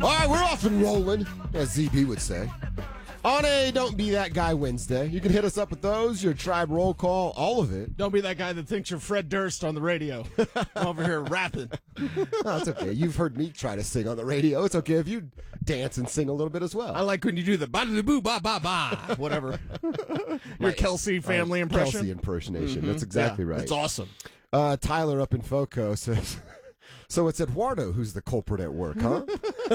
All right, we're off and rolling, as ZB would say. On a Don't Be That Guy Wednesday. You can hit us up with those, your tribe roll call, all of it. Don't be that guy that thinks you're Fred Durst on the radio. I'm over here rapping. No, it's okay. You've heard me try to sing on the radio. It's okay if you dance and sing a little bit as well. I like when you do the ba-da-da-boo, ba-ba-ba, whatever. Your Kelsey family impression. Kelsey impersonation. Mm-hmm. That's exactly right. It's awesome. Tyler up in Foco says, so it's Eduardo who's the culprit at work, huh?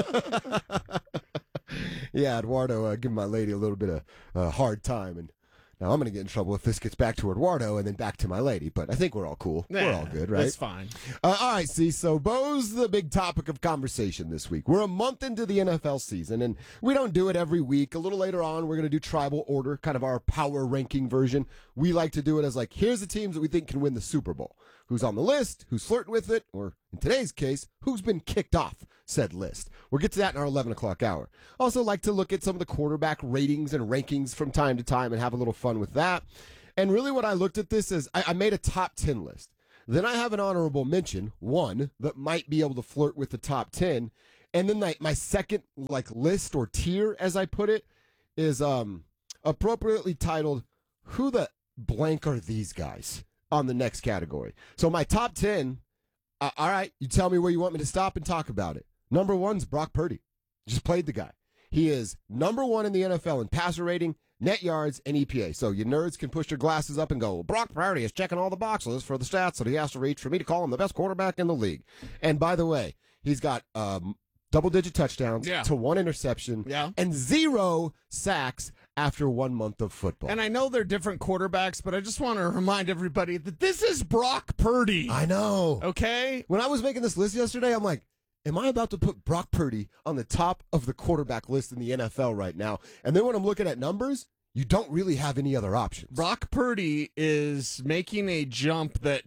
Yeah, Eduardo giving my lady a little bit of hard time, and now I'm going to get in trouble if this gets back to Eduardo and then back to my lady, but I think we're all cool. We're all good, right? That's fine. All right, see, so Bo's the big topic of conversation this week. We're a month into the NFL season, and we don't do it every week. A little later on, we're going to do tribal order, kind of our power ranking version. We like to do it as like, here's the teams that we think can win the Super Bowl. Who's on the list, who's flirting with it, or in today's case, who's been kicked off said list. We'll get to that in our 11 o'clock hour. Also like to look at some of the quarterback ratings and rankings from time to time and have a little fun with that. And really what I looked at this is I made a top 10 list. Then I have an honorable mention, one that might be able to flirt with the top 10. And then my second list or tier, as I put it, is appropriately titled, Who the Blank Are These Guys? On the next category. So my top 10, all right, you tell me where you want me to stop and talk about it. Number one's Brock Purdy. Just played the guy. He is number one in the NFL in passer rating, net yards, and EPA. So you nerds can push your glasses up and go, well, Brock Purdy is checking all the boxes for the stats that he has to reach for me to call him the best quarterback in the league. And by the way, he's got double-digit touchdowns to one interception and 0 sacks after 1 month of football. And I know they're different quarterbacks, but I just want to remind everybody that this is Brock Purdy. I know. Okay? When I was making this list yesterday, I'm like, am I about to put Brock Purdy on the top of the quarterback list in the NFL right now? And then when I'm looking at numbers, you don't really have any other options. Brock Purdy is making a jump that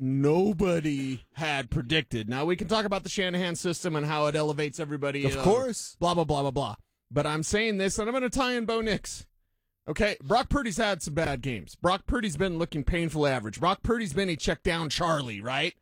nobody had predicted. Now, we can talk about the Shanahan system and how it elevates everybody. Of course. Blah, blah, blah, blah, blah. But I'm saying this, and I'm going to tie in Bo Nix. Okay, Brock Purdy's had some bad games. Brock Purdy's been looking painfully average. Brock Purdy's been a check-down Charlie, right?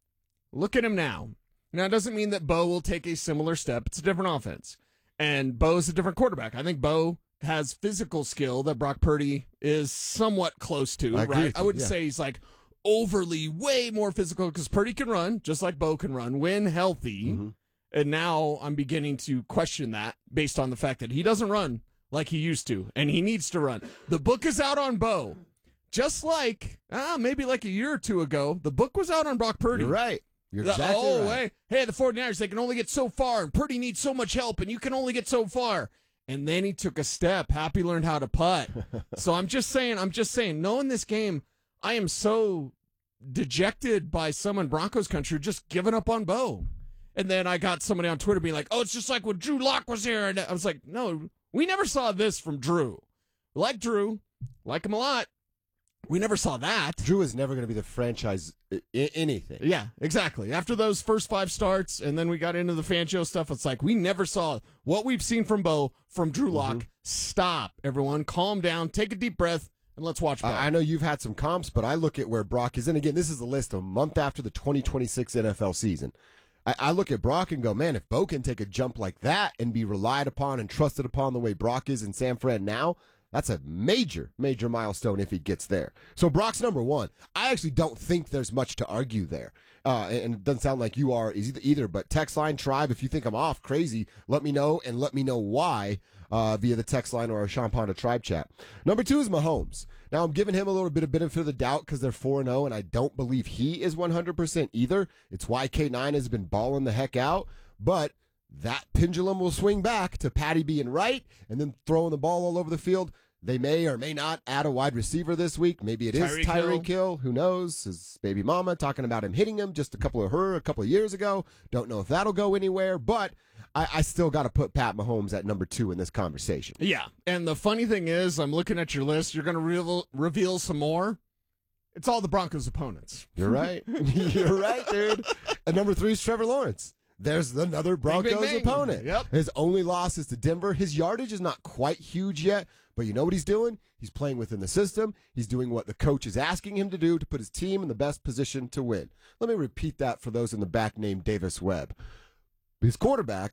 Look at him now. Now, it doesn't mean that Bo will take a similar step. It's a different offense. And Bo's a different quarterback. I think Bo has physical skill that Brock Purdy is somewhat close to, right? I wouldn't say he's like overly way more physical because Purdy can run, just like Bo can run, when healthy. Mm-hmm. And now I'm beginning to question that based on the fact that he doesn't run like he used to, and he needs to run. The book is out on Bo. Just like, maybe like a year or two ago, the book was out on Brock Purdy. You're right. You're exactly right. Hey, the 49ers, they can only get so far, and Purdy needs so much help, and you can only get so far. And then he took a step. Happy learned how to putt. So I'm just saying, knowing this game, I am so dejected by some in Broncos country just giving up on Bo. And then I got somebody on Twitter being like, oh, it's just like when Drew Lock was here. And I was like, no, we never saw this from Drew. Like Drew, like him a lot. We never saw that. Drew is never going to be the franchise anything. Yeah, exactly. After those first 5 starts, and then we got into the Fangio stuff, it's like we never saw what we've seen from Bo, from Drew Lock. Mm-hmm. Stop, everyone. Calm down. Take a deep breath, and let's watch Bo. I know you've had some comps, but I look at where Brock is. And again, this is a list a month after the 2026 NFL season. I look at Brock and go, man, if Bo can take a jump like that and be relied upon and trusted upon the way Brock is in San Fran now, that's a major, major milestone if he gets there. So Brock's number one. I actually don't think there's much to argue there. And it doesn't sound like you are either. But text line tribe, if you think I'm off crazy, let me know and let me know why via the text line or our Sean Ponda tribe chat. Number 2 is Mahomes. Now I'm giving him a little bit of benefit of the doubt because they're 4-0, and I don't believe he is 100% either. It's why K9 has been balling the heck out. But that pendulum will swing back to Patty being right and then throwing the ball all over the field. They may or may not add a wide receiver this week. Maybe it is Tyreek Hill. Who knows? His baby mama talking about him hitting him just a couple of years ago. Don't know if that'll go anywhere, but I still got to put Pat Mahomes at number 2 in this conversation. Yeah, and the funny thing is, I'm looking at your list. You're going to reveal some more. It's all the Broncos' opponents. You're right. You're right, dude. And number 3 is Trevor Lawrence. There's another Broncos opponent. Yep. His only loss is to Denver. His yardage is not quite huge yet, but you know what he's doing? He's playing within the system. He's doing what the coach is asking him to do to put his team in the best position to win. Let me repeat that for those in the back named Davis Webb. His quarterback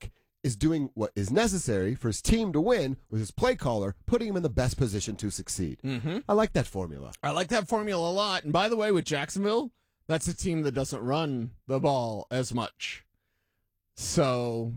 is doing what is necessary for his team to win with his play caller, putting him in the best position to succeed. Mm-hmm. I like that formula. I like that formula a lot. And by the way, with Jacksonville, that's a team that doesn't run the ball as much. So,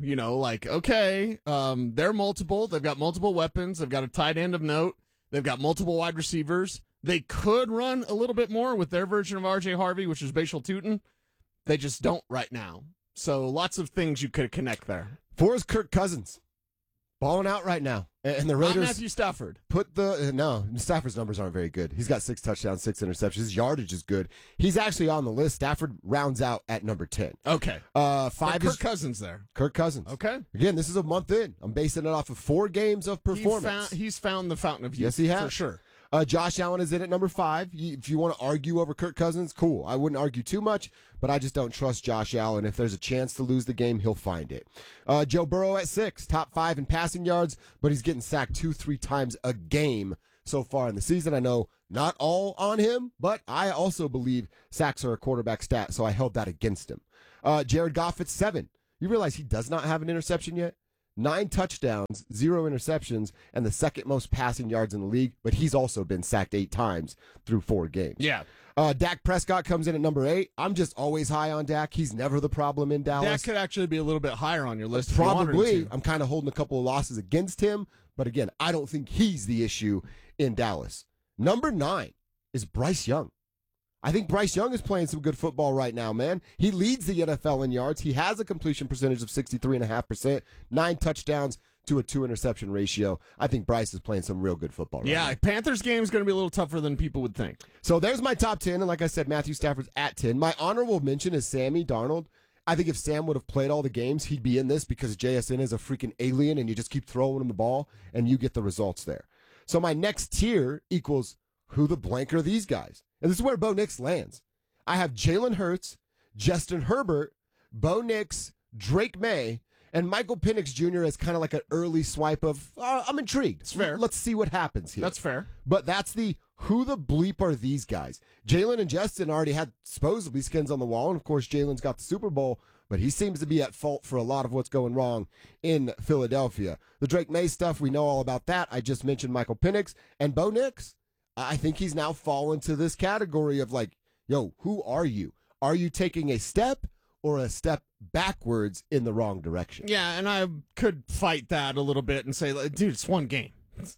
okay, they're multiple. They've got multiple weapons. They've got a tight end of note. They've got multiple wide receivers. They could run a little bit more with their version of R.J. Harvey, which is Bashal Tutin. They just don't right now. So lots of things you could connect there. For is Kirk Cousins. Balling out right now. And the Raiders Not Matthew Stafford. No, Stafford's numbers aren't very good. He's got 6 touchdowns, 6 interceptions. His yardage is good. He's actually on the list. Stafford rounds out at number 10. Okay. 5 is Kirk Cousins there. Kirk Cousins. Okay. Again, this is a month in. I'm basing it off of 4 games of performance. He's found the fountain of youth. Yes, he has. For sure. Josh Allen is in at number 5. If you want to argue over Kirk Cousins, cool. I wouldn't argue too much, but I just don't trust Josh Allen. If there's a chance to lose the game, he'll find it. Joe Burrow at 6, top 5 in passing yards, but he's getting sacked 2-3 times a game so far in the season. I know not all on him, but I also believe sacks are a quarterback stat, so I held that against him. Jared Goff at 7. You realize he does not have an interception yet? 9 touchdowns, 0 interceptions, and the second most passing yards in the league, but he's also been sacked 8 times through 4 games. Yeah. Dak Prescott comes in at number 8. I'm just always high on Dak. He's never the problem in Dallas. Dak could actually be a little bit higher on your list. If you wanted him Probably. to. I'm kind of holding a couple of losses against him, but again, I don't think he's the issue in Dallas. Number 9 is Bryce Young. I think Bryce Young is playing some good football right now, man. He leads the NFL in yards. He has a completion percentage of 63.5%, 9 touchdowns to a 2 interception ratio. I think Bryce is playing some real good football right now. Panthers game is going to be a little tougher than people would think. So there's my top 10, and like I said, Matthew Stafford's at 10. My honorable mention is Sammy Darnold. I think if Sam would have played all the games, he'd be in this because JSN is a freaking alien, and you just keep throwing him the ball, and you get the results there. So my next tier equals who the blank are these guys? And this is where Bo Nix lands. I have Jalen Hurts, Justin Herbert, Bo Nix, Drake May, and Michael Penix Jr. as kind of like an early swipe of, I'm intrigued. It's fair. Let's see what happens here. That's fair. But that's the who the bleep are these guys? Jalen and Justin already had supposedly skins on the wall, and of course Jalen's got the Super Bowl, but he seems to be at fault for a lot of what's going wrong in Philadelphia. The Drake May stuff, we know all about that. I just mentioned Michael Penix and Bo Nix. I think he's now fallen to this category of like, yo, who are you? Are you taking a step or a step backwards in the wrong direction? Yeah, and I could fight that a little bit and say, dude, it's one game.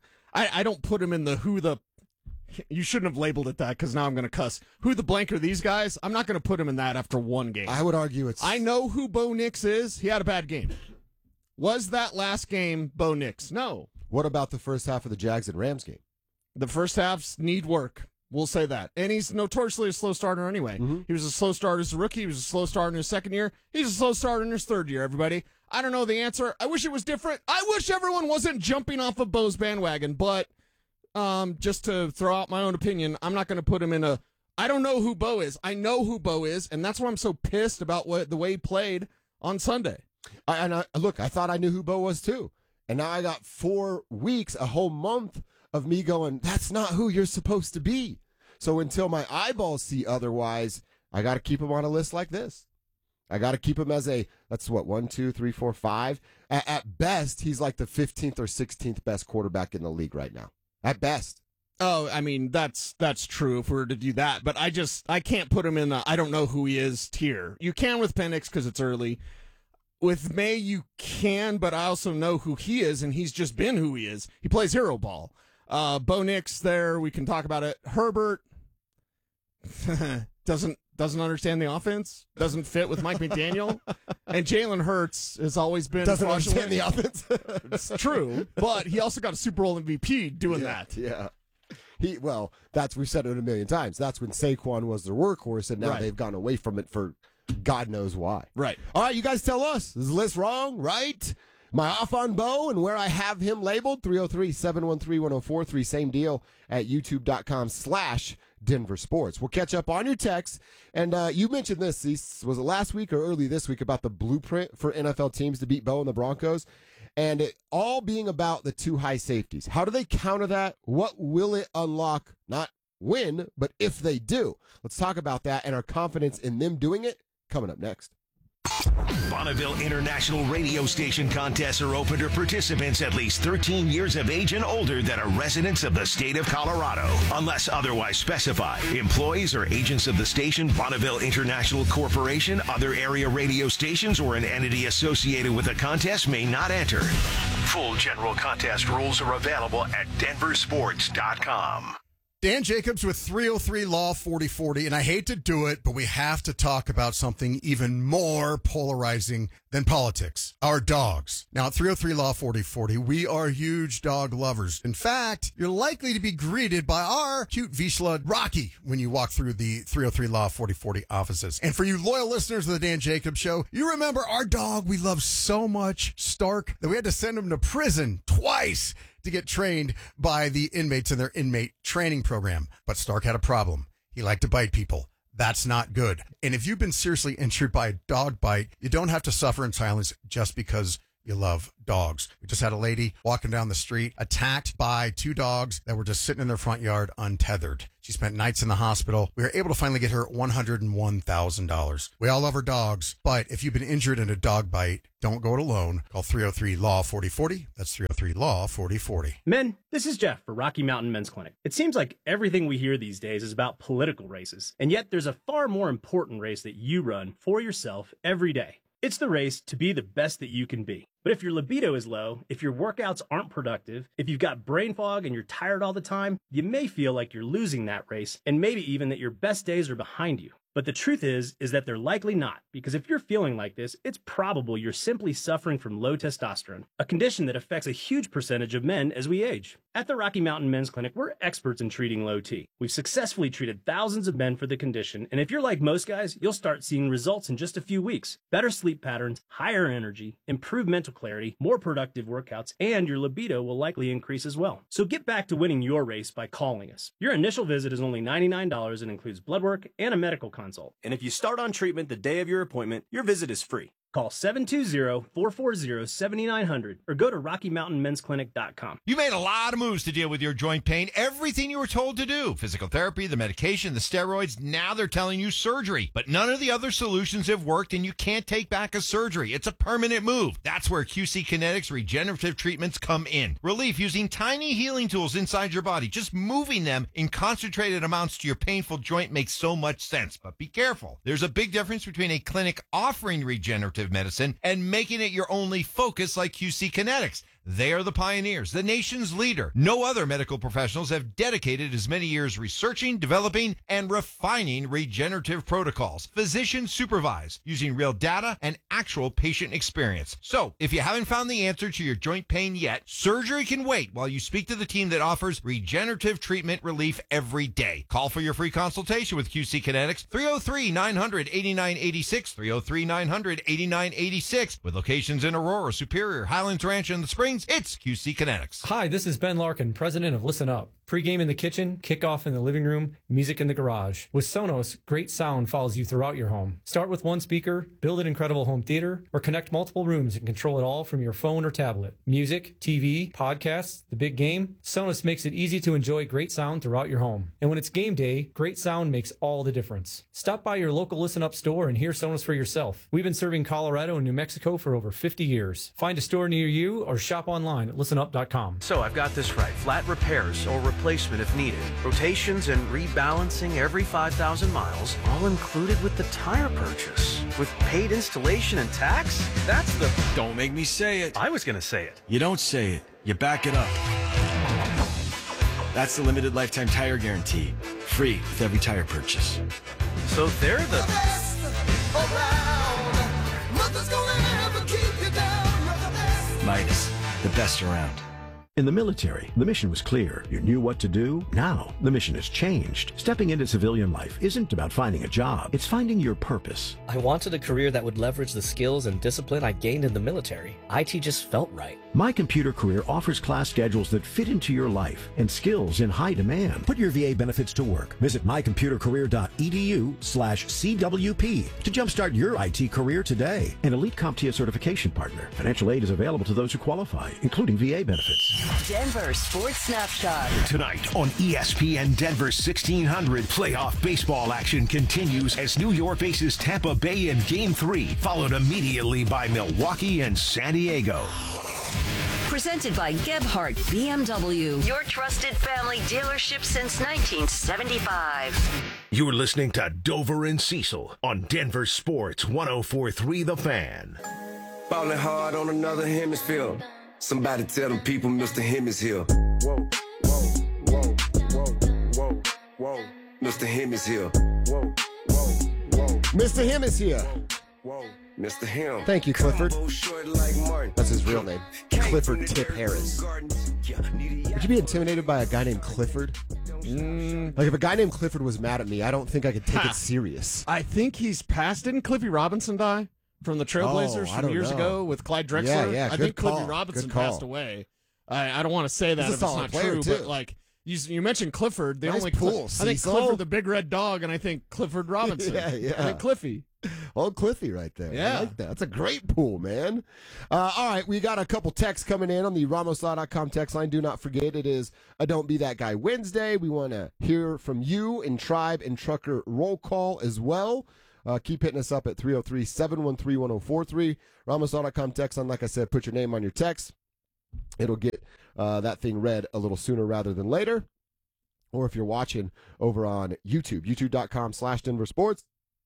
I don't put him in the who the... You shouldn't have labeled it that because now I'm going to cuss. Who the blank are these guys? I'm not going to put him in that after one game. I would argue it's... I know who Bo Nix is. He had a bad game. Was that last game Bo Nix? No. What about the first half of the Jags and Rams game? The first halves need work. We'll say that. And he's notoriously a slow starter anyway. Mm-hmm. He was a slow starter as a rookie. He was a slow starter in his second year. He's a slow starter in his third year, everybody. I don't know the answer. I wish it was different. I wish everyone wasn't jumping off of Bo's bandwagon. But just to throw out my own opinion, I'm not going to put him in a... I don't know who Bo is. I know who Bo is, and that's why I'm so pissed about the way he played on Sunday. Look, I thought I knew who Bo was too. And now I got 4 weeks, a whole month of me going, that's not who you're supposed to be. So until my eyeballs see otherwise, I got to keep him on a list like this. I got to keep him as that's what, 1, 2, 3, 4, 5. At best, he's like the 15th or 16th best quarterback in the league right now. At best. Oh, I mean, that's true if we were to do that. But I can't put him in the I don't know who he is tier. You can with Penix because it's early. With May, you can, but I also know who he is, and he's just been who he is. He plays hero ball. Bo Nix there, we can talk about it. Herbert doesn't understand the offense, doesn't fit with Mike McDaniel, and Jalen Hurts has always been doesn't understand the offense. It's true, but he also got a Super Bowl MVP doing that. Yeah. We've said it a million times. That's when Saquon was their workhorse, and now they've gone away from it for God knows why. Right. All right, you guys tell us. Is the list wrong, right? My off on Bo and where I have him labeled, 303-713-1043. Same deal at youtube.com/Denver Sports. We'll catch up on your texts. And you mentioned this, was it last week or early this week, about the blueprint for NFL teams to beat Bo and the Broncos? And it all being about the 2 high safeties. How do they counter that? What will it unlock? Not win, but if they do. Let's talk about that and our confidence in them doing it coming up next. Bonneville International Radio Station contests are open to participants at least 13 years of age and older that are residents of the state of Colorado. Unless otherwise specified, employees or agents of the station, Bonneville International Corporation, other area radio stations, or an entity associated with the contest may not enter. Full general contest rules are available at denversports.com. Dan Jacobs with 303 Law 4040, and I hate to do it, but we have to talk about something even more polarizing than politics, our dogs. Now, at 303 Law 4040, we are huge dog lovers. In fact, you're likely to be greeted by our cute Vizsla Rocky when you walk through the 303 Law 4040 offices. And for you loyal listeners of the Dan Jacobs Show, you remember our dog we love so much, Stark, that we had to send him to prison twice to get trained by the inmates in their inmate training program. But Stark had a problem. He liked to bite people. That's not good. And if you've been seriously injured by a dog bite, you don't have to suffer in silence just because you love dogs. We just had a lady walking down the street attacked by two dogs that were just sitting in their front yard untethered. She spent nights in the hospital. We were able to finally get her $101,000. We all love our dogs, but if you've been injured in a dog bite, don't go it alone. Call 303-LAW-4040. That's 303-LAW-4040. Men, this is Jeff for Rocky Mountain Men's Clinic. It seems like everything we hear these days is about political races, and yet there's a far more important race that you run for yourself every day. It's the race to be the best that you can be. But if your libido is low, if your workouts aren't productive, if you've got brain fog and you're tired all the time, you may feel like you're losing that race, and maybe even that your best days are behind you. But the truth is that they're likely not, because if you're feeling like this, it's probable you're simply suffering from low testosterone, a condition that affects a huge percentage of men as we age. At the Rocky Mountain Men's Clinic, we're experts in treating low T. We've successfully treated thousands of men for the condition, and if you're like most guys, you'll start seeing results in just a few weeks. Better sleep patterns, higher energy, improved mental clarity, more productive workouts, and your libido will likely increase as well. So get back to winning your race by calling us. Your initial visit is only $99 and includes blood work and a medical consult. And if you start on treatment the day of your appointment, your visit is free. Call 720-440-7900 or go to RockyMountainMen'sClinic.com. You made a lot of moves to deal with your joint pain. Everything you were told to do. Physical therapy, the medication, the steroids. Now they're telling you surgery. But none of the other solutions have worked, and you can't take back a surgery. It's a permanent move. That's where QC Kinetics regenerative treatments come in. Relief using tiny healing tools inside your body. Just moving them in concentrated amounts to your painful joint makes so much sense. But be careful. There's a big difference between a clinic offering regenerative medicine and making it your only focus like QC Kinetics. They are the pioneers, the nation's leader. No other medical professionals have dedicated as many years researching, developing, and refining regenerative protocols. Physician supervised, using real data and actual patient experience. So, if you haven't found the answer to your joint pain yet, surgery can wait while you speak to the team that offers regenerative treatment relief every day. Call for your free consultation with QC Kinetics, 303-900-8986, 303-900-8986, with locations in Aurora, Superior, Highlands Ranch, and the Springs. It's QC Kinetics. Hi, this is Ben Larkin, president of Listen Up. Pre-game in the kitchen, kickoff in the living room, music in the garage. With Sonos, great sound follows you throughout your home. Start with one speaker, build an incredible home theater, or connect multiple rooms and control it all from your phone or tablet. Music, TV, podcasts, the big game. Sonos makes it easy to enjoy great sound throughout your home. And when it's game day, great sound makes all the difference. Stop by your local Listen Up store and hear Sonos for yourself. We've been serving Colorado and New Mexico for over 50 years. Find a store near you or shop online at listenup.com. So I've got this right. Flat repairs or replacement if needed. Rotations and rebalancing every 5,000 miles, all included with the tire purchase. With paid installation and tax? That's the... Don't make me say it. I was going to say it. You don't say it. You back it up. That's the limited lifetime tire guarantee. Free with every tire purchase. So they're the... best around. Nothing's gonna ever keep you down. You're the best. Midas, the best around. In the military, the mission was clear. You knew what to do. Now, the mission has changed. Stepping into civilian life isn't about finding a job. It's finding your purpose. I wanted a career that would leverage the skills and discipline I gained in the military. IT just felt right. My Computer Career offers class schedules that fit into your life and skills in high demand. Put your VA benefits to work. Visit mycomputercareer.edu/CWP to jumpstart your IT career today. An elite CompTIA certification partner. Financial aid is available to those who qualify, including VA benefits. Denver Sports Snapshot. Tonight on ESPN Denver 1600, playoff baseball action continues as New York faces Tampa Bay in Game 3, followed immediately by Milwaukee and San Diego. Presented by Gebhardt BMW, your trusted family dealership since 1975. You're listening to Dover and Cecil on Denver Sports 104.3 The Fan. Ballin' hard on another hemisphere. Somebody tell them people Mr. Him is here. Whoa, whoa, whoa, whoa, whoa, whoa. Mr. Him is here. Whoa, whoa, whoa. Mr. Him is here. Whoa, Mr. Him. Thank you, Clifford. That's his real name. Clifford Tip Harris. Would you be intimidated by a guy named Clifford? Like if a guy named Clifford was mad at me, I don't think I could take it serious. I think he's passed. Didn't Cliffy Robinson die from the Trailblazers I from don't years know. ago with Clyde Drexler? Yeah, I good think call. Cliffy Robinson Good call. passed away. I don't want to say that He's a if it's solid not player, true, too. but like you mentioned Clifford, the Nice only pool, I think Cecil. Clifford the big red dog, and I think Clifford Robinson. Yeah. I think Cliffy. Old Cliffy right there. Yeah. I like that. That's a great pool, man. All right, we got a couple texts coming in on the RamosLaw.com text line. Do not forget, it is a Don't Be That Guy Wednesday. We want to hear from you in Tribe and Trucker Roll Call as well. Keep hitting us up at 303-713-1043. RamosLaw.com text line. Like I said, put your name on your text. It'll get that thing read a little sooner rather than later. Or if you're watching over on YouTube, youtube.com/Denver Sports,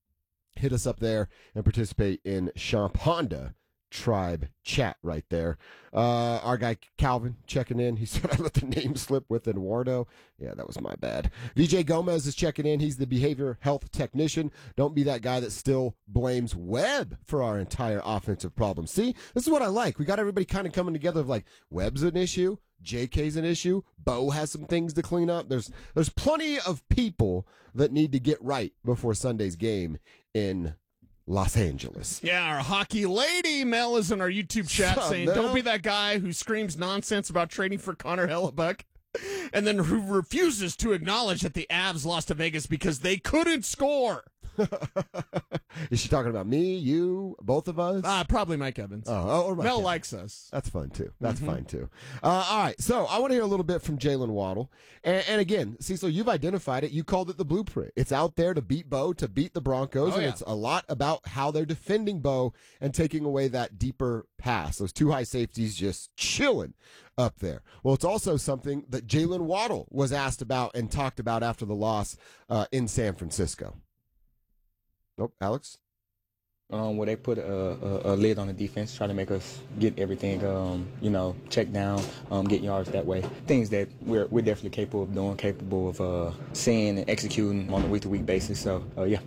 hit us up there and participate in Champ Honda Tribe chat right there. Our guy Calvin checking in. He said I let the name slip with Eduardo. Yeah, that was my bad. VJ Gomez is checking in. He's the behavior health technician. Don't be that guy that still blames Webb for our entire offensive problem. See, this is what I like. We got everybody kind of coming together of like Webb's an issue, JK's an issue, Bo has some things to clean up. There's plenty of people that need to get right before Sunday's game in Los Angeles. Yeah, our hockey lady Mel is in our YouTube chat saying, Mel? don't be that guy who screams nonsense about trading for Connor Hellebuck and then who refuses to acknowledge that the Avs lost to Vegas because they couldn't score. Is she talking about me, you, both of us? Probably Mike Evans. Or Mike Mel Evans. likes us. That's fun, too. That's fine, too. All right, so I want to hear a little bit from Jalen Waddle. And again, Cecil, you've identified it. You called it the blueprint. It's out there to beat Bo, to beat the Broncos, and it's a lot about how they're defending Bo and taking away that deeper pass. Those two high safeties just chilling up there. Well, it's also something that Jalen Waddle was asked about and talked about after the loss in San Francisco. Nope, Alex? Where they put a lid on the defense, try to make us get everything, check down, get yards that way. Things that we're definitely capable of doing, capable of seeing and executing on a week-to-week basis. So, yeah.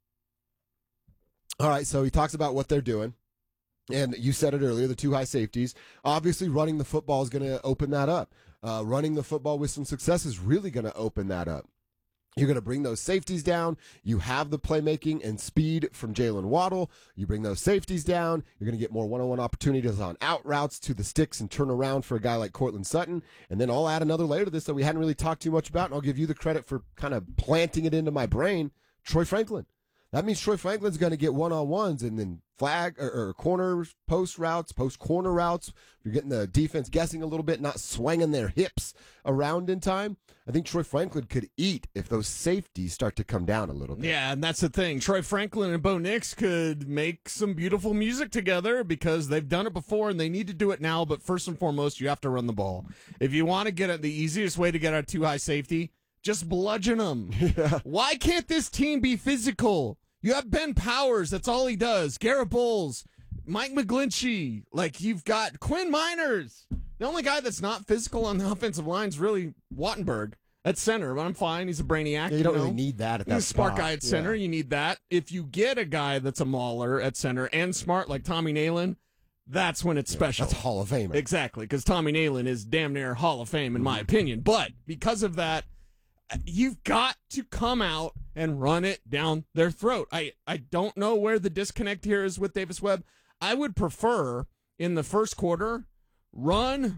All right, so he talks about what they're doing. And you said it earlier, the two high safeties. Obviously, running the football is going to open that up. Running the football with some success is really going to open that up. You're going to bring those safeties down. You have the playmaking and speed from Jalen Waddle. You bring those safeties down. You're going to get more one-on-one opportunities on out routes to the sticks and turn around for a guy like Cortland Sutton. And then I'll add another layer to this that we hadn't really talked too much about, and I'll give you the credit for kind of planting it into my brain, Troy Franklin. That means Troy Franklin's going to get one-on-ones and then flag or corner post routes, post corner routes. You're getting the defense guessing a little bit, not swinging their hips around in time. I think Troy Franklin could eat if those safeties start to come down a little bit. Yeah, and that's the thing. Troy Franklin and Bo Nix could make some beautiful music together because they've done it before and they need to do it now. But first and foremost, you have to run the ball. If you want to get it, the easiest way to get a two high safety, just bludgeon them. Yeah. Why can't this team be physical? You have Ben Powers. That's all he does. Garrett Bowles, Mike McGlinchey. Like, you've got Quinn Miners. The only guy that's not physical on the offensive line is really Wattenberg at center. But I'm fine. He's a brainiac. Yeah, you don't really need that at that He's a smart spot. guy at center. Yeah. You need that. If you get a guy that's a mauler at center and smart like Tommy Nalen, that's when it's special. That's Hall of Famer. Exactly, because Tommy Nalen is damn near Hall of Fame in my opinion. But because of that, you've got to come out and run it down their throat. I don't know where the disconnect here is with Davis Webb. I would prefer in the first quarter, run.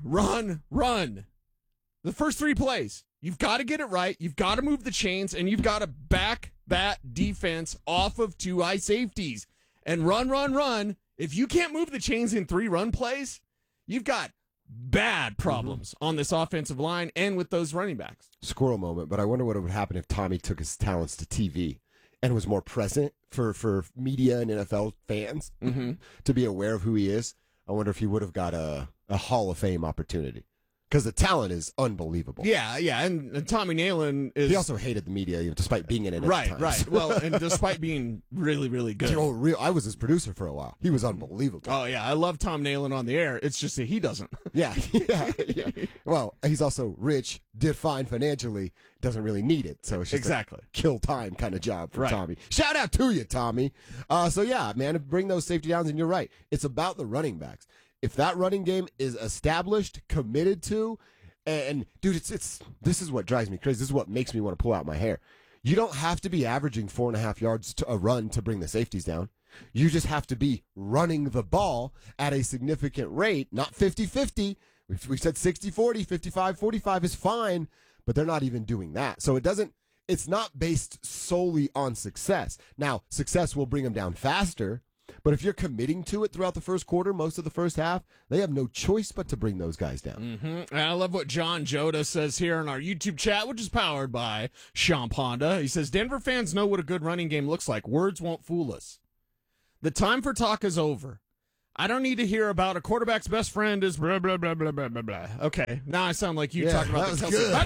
The first three plays. You've got to get it right. You've got to move the chains, and you've got to back that defense off of two high safeties and run. If you can't move the chains in 3 run plays, you've got bad problems on this offensive line and with those running backs. Squirrel moment, but I wonder what would happen if Tommy took his talents to TV and was more present for media and NFL fans to be aware of who he is. I wonder if he would have got a Hall of Fame opportunity. Because the talent is unbelievable. Yeah, and Tommy Nalen is... He also hated the media, despite being in it at Right, times. right. Well, and despite being really, really good. I was his producer for a while. He was unbelievable. Oh, yeah, I love Tom Nalen on the air. It's just that he doesn't. Yeah. Well, he's also rich, did fine financially, doesn't really need it. So it's just exactly a kill time kind of job for Right. Tommy. Shout out to you, Tommy. So, yeah, man, bring those safety downs, and you're right. It's about the running backs. If that running game is established, committed to, and dude, it's this is what drives me crazy. This is what makes me want to pull out my hair. You don't have to be averaging 4.5 yards to a run to bring the safeties down. You just have to be running the ball at a significant rate, not 50-50. We said 60-40, 55-45 is fine, but they're not even doing that. So it's not based solely on success. Now, success will bring them down faster. But if you're committing to it throughout the first quarter, most of the first half, they have no choice but to bring those guys down. And I love what John Joda says here in our YouTube chat, which is powered by Champ Honda. He says, Denver fans know what a good running game looks like. Words won't fool us. The time for talk is over. I don't need to hear about a quarterback's best friend is blah, blah, blah, blah, blah, blah, blah. Okay, now I sound like you talking about the Kelsey.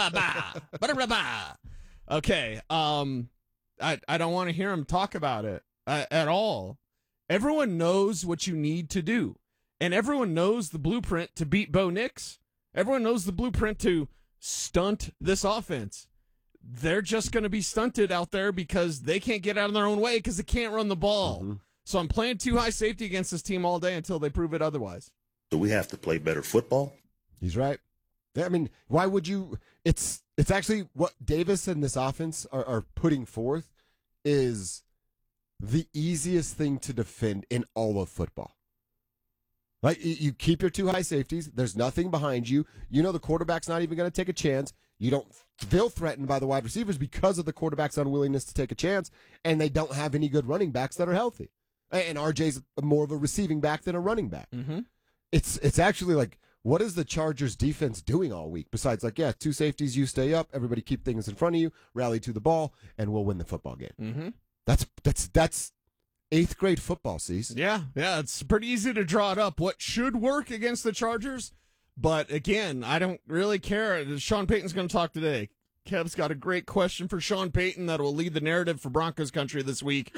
Okay, I don't want to hear him talk about it at all. Everyone knows what you need to do, and everyone knows the blueprint to beat Bo Nix. Everyone knows the blueprint to stunt this offense. They're just going to be stunted out there because they can't get out of their own way because they can't run the ball. So I'm playing too high safety against this team all day until they prove it otherwise. So we have to play better football. He's right. I mean, why would you? It's actually what Davis and this offense are putting forth is the easiest thing to defend in all of football. Like, you keep your two high safeties. There's nothing behind you. You know the quarterback's not even going to take a chance. You don't feel threatened by the wide receivers because of the quarterback's unwillingness to take a chance, and they don't have any good running backs that are healthy. And RJ's more of a receiving back than a running back. It's actually like, what is the Chargers defense doing all week besides two safeties, you stay up, everybody keep things in front of you, rally to the ball, and we'll win the football game. That's 8th grade football, Cease. Yeah, it's pretty easy to draw it up. What should work against the Chargers? But again, I don't really care. Sean Payton's going to talk today. Kev's got a great question for Sean Payton that will lead the narrative for Broncos country this week.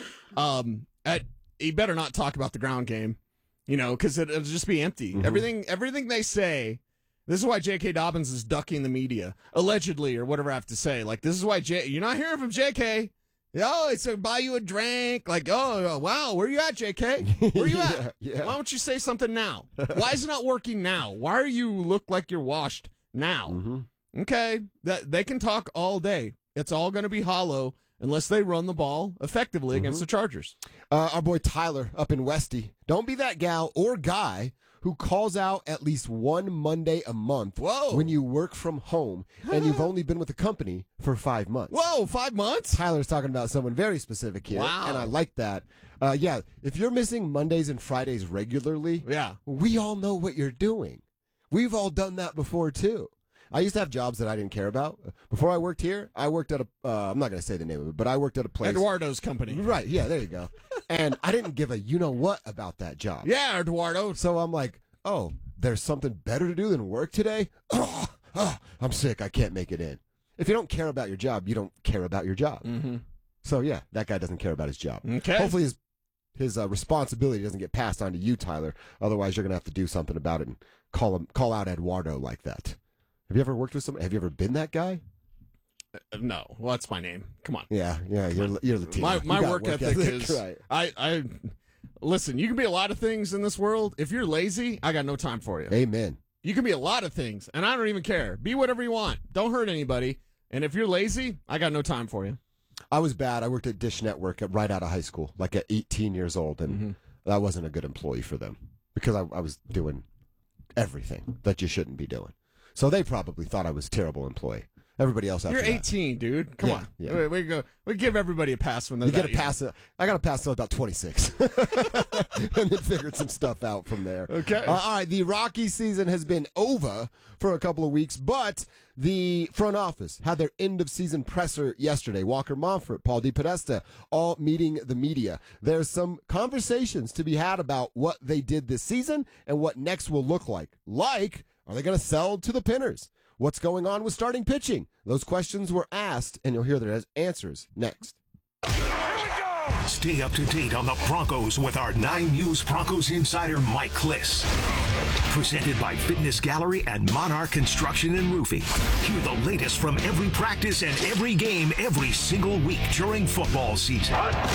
He better not talk about the ground game, because it'll just be empty. Everything they say. This is why J.K. Dobbins is ducking the media, allegedly, or whatever I have to say. Like, this is why you're not hearing from J.K. Oh, it's to buy you a drink. Like, oh, wow, where you at, JK? Where you at? Yeah. Why don't you say something now? Why is it not working now? Why are you look like you're washed now? Okay, they can talk all day. It's all going to be hollow unless they run the ball effectively against the Chargers. Our boy Tyler up in Westy. Don't be that gal or guy who calls out at least one Monday a month when you work from home and you've only been with the company for 5 months. Whoa, 5 months? Tyler's talking about someone very specific here, and I like that. If you're missing Mondays and Fridays regularly, we all know what you're doing. We've all done that before, too. I used to have jobs that I didn't care about. Before I worked here, I worked at I'm not going to say the name of it, but I worked at a place. Eduardo's company. Right, yeah, there you go. And I didn't give a you-know-what about that job. Yeah, Eduardo. So I'm like, oh, there's something better to do than work today? I'm sick. I can't make it in. If you don't care about your job, you don't care about your job. So, yeah, that guy doesn't care about his job. Okay. Hopefully his responsibility doesn't get passed on to you, Tyler. Otherwise, you're going to have to do something about it and call out Eduardo like that. Have you ever worked with somebody? Have you ever been that guy? No. Well, that's my name. Come on. Yeah. You're Latino. My work ethic is right. I listen. You can be a lot of things in this world. If you're lazy, I got no time for you. Amen. You can be a lot of things, and I don't even care. Be whatever you want. Don't hurt anybody. And if you're lazy, I got no time for you. I was bad. I worked at Dish Network right out of high school, like at 18 years old, and I wasn't a good employee for them because I was doing everything that you shouldn't be doing. So they probably thought I was a terrible employee. Everybody else after You're that. 18, dude. Come on. Yeah. We give everybody a pass when they're You get that a pass. I got a pass till about 26, and then figured some stuff out from there. Okay. All right. The Rockies season has been over for a couple of weeks, but the front office had their end of season presser yesterday. Walker Monfort, Paul DePodesta, all meeting the media. There's some conversations to be had about what they did this season and what next will look like. Like, are they going to sell to the Pinners? What's going on with starting pitching? Those questions were asked, and you'll hear their answers next. Stay up to date on the Broncos with our 9 News Broncos insider Mike Kliss. Presented by Fitness Gallery and Monarch Construction and Roofing. Hear the latest from every practice and every game every single week during football season.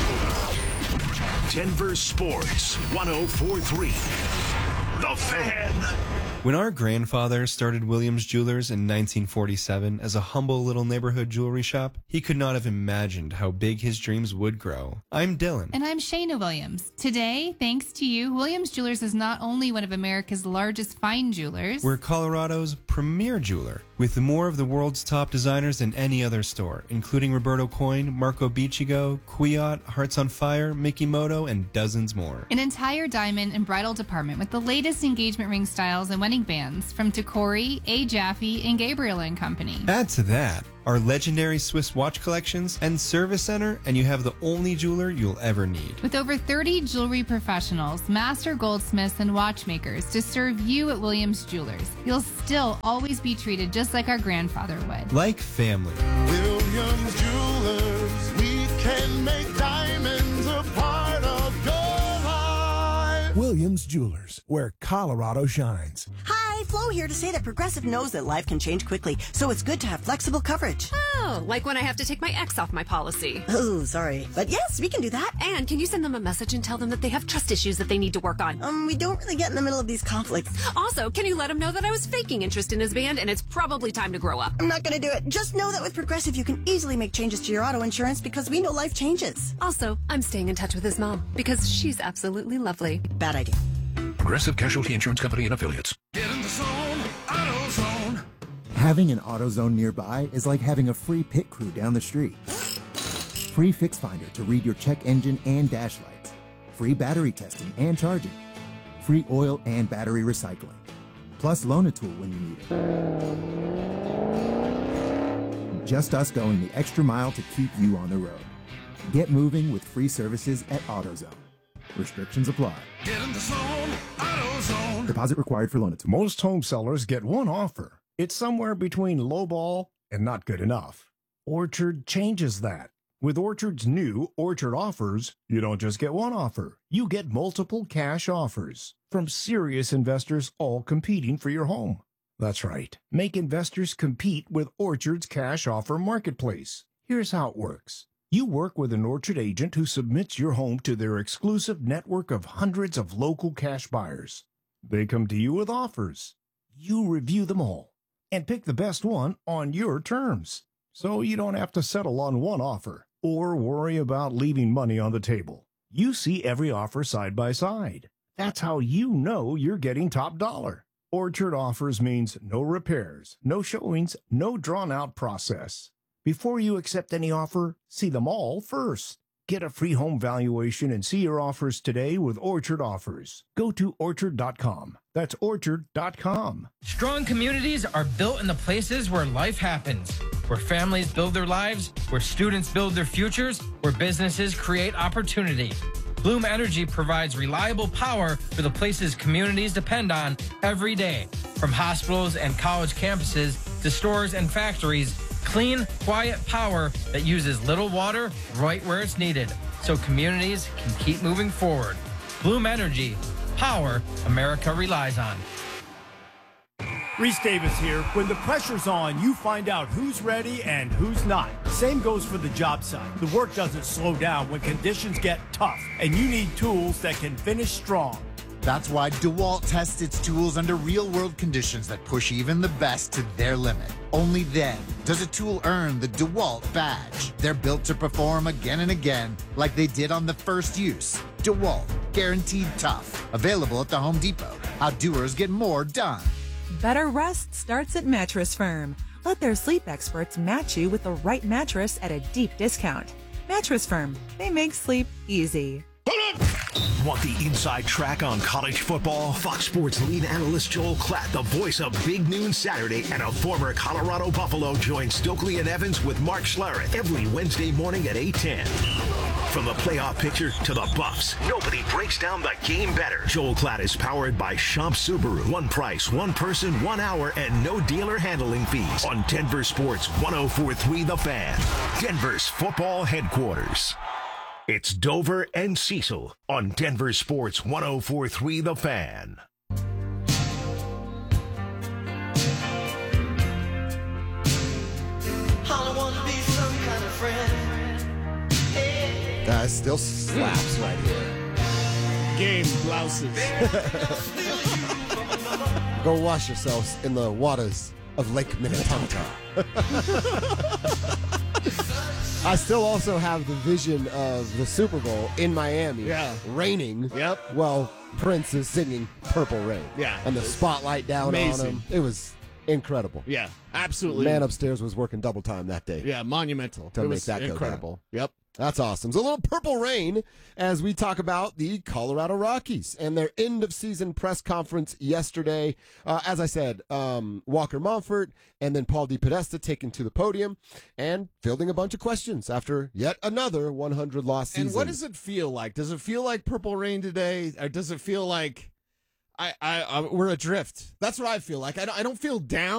Denver Sports 104.3. The Fan. When our grandfather started Williams Jewelers in 1947 as a humble little neighborhood jewelry shop, he could not have imagined how big his dreams would grow. I'm Dylan. And I'm Shayna Williams. Today, thanks to you, Williams Jewelers is not only one of America's largest fine jewelers, We're Colorado's premier jeweler, with more of the world's top designers than any other store, including Roberto Coin, Marco Biccigo, Kwiat, Hearts on Fire, Mikimoto, and dozens more. an entire diamond and bridal department with the latest engagement ring styles and wedding bands from Tacori, A. Jaffe, and Gabriel & Company. Add to that our legendary Swiss watch collections and service center, and you have the only jeweler you'll ever need. With over 30 jewelry professionals, master goldsmiths, and watchmakers to serve you at Williams Jewelers, you'll still always be treated just like our grandfather would. Like family. Williams Jewelers, we can make diamonds a part of your life. Williams Jewelers, where Colorado shines. Hi, Flo here to say that Progressive knows that life can change quickly, so it's good to have flexible coverage. Oh, like when I have to take my ex off my policy. Oh, sorry. But yes, we can do that. And can you send them a message and tell them that they have trust issues that they need to work on? We don't really get in the middle of these conflicts. Also, can you let him know that I was faking interest in his band and it's probably time to grow up? I'm not going to do it. Just know that with Progressive, you can easily make changes to your auto insurance because we know life changes. Also, I'm staying in touch with his mom because she's absolutely lovely. Bad idea. Progressive Casualty Insurance Company and Affiliates. Get in the zone, AutoZone. Having an AutoZone nearby is like having a free pit crew down the street. Free Fix Finder to read your check engine and dash lights. Free battery testing and charging. Free oil and battery recycling. Plus loan a tool when you need it. Just us going the extra mile to keep you on the road. Get moving with free services at AutoZone. Restrictions apply. Get in the zone, AutoZone. Deposit required for loan a tool. Most home sellers get one offer. It's somewhere between lowball and not good enough. Orchard changes that. With Orchard's new Orchard Offers, you don't just get one offer. You get multiple cash offers from serious investors all competing for your home. That's right. Make investors compete with Orchard's cash offer marketplace. Here's how it works. You work with an Orchard agent who submits your home to their exclusive network of hundreds of local cash buyers. They come to you with offers. You review them all and pick the best one on your terms. So you don't have to settle on one offer or worry about leaving money on the table. You see every offer side by side. That's how you know you're getting top dollar. Orchard Offers means no repairs, no showings, no drawn-out process. Before you accept any offer, see them all first. Get a free home valuation and see your offers today with Orchard Offers. Go to Orchard.com. That's Orchard.com. Strong communities are built in the places where life happens, where families build their lives, where students build their futures, where businesses create opportunity. Bloom Energy provides reliable power for the places communities depend on every day. From hospitals and college campuses to stores and factories, clean, quiet power that uses little water right where it's needed, so communities can keep moving forward. Bloom Energy, power America relies on. Reese Davis here. When the pressure's on, you find out who's ready and who's not. Same goes for the job site. The work doesn't slow down when conditions get tough, and you need tools that can finish strong. That's why DeWalt tests its tools under real-world conditions that push even the best to their limit. Only then does a tool earn the DeWalt badge. They're built to perform again and again, like they did on the first use. DeWalt, guaranteed tough. Available at the Home Depot. How doers get more done. Better rest starts at Mattress Firm. Let their sleep experts match you with the right mattress at a deep discount. Mattress Firm. They make sleep easy. Want the inside track on college football? Fox Sports lead analyst Joel Klatt, the voice of Big Noon Saturday, and a former Colorado Buffalo, joins Stokely and Evans with Mark Schlereth every Wednesday morning at 8:10. From the playoff picture to the Buffs, nobody breaks down the game better. Joel Klatt is powered by Champ Subaru. One price, one person, 1 hour, and no dealer handling fees. On Denver Sports 104.3 The Fan, Denver's football headquarters. It's Dover and Cecil on Denver Sports 104.3 The Fan. Guys, still slaps right here. Game blouses. Go wash yourselves in the waters of Lake Minnetonka. I still also have the vision of the Super Bowl in Miami. Yeah. Raining. Yep. While Prince is singing Purple Rain. Yeah. And the spotlight down Amazing. on him. It was incredible. Yeah, absolutely. Man upstairs was working double time that day. Yeah, monumental. To It make was that incredible. go down. Yep. That's awesome. So a little Purple Rain as we talk about the Colorado Rockies and their end-of-season press conference yesterday. As I said, Walker Monfort and then Paul DePodesta taken to the podium and fielding a bunch of questions after yet another 100-loss season. And what does it feel like? Does it feel like Purple Rain today? Or does it feel like we're adrift? That's what I feel like. I don't feel down.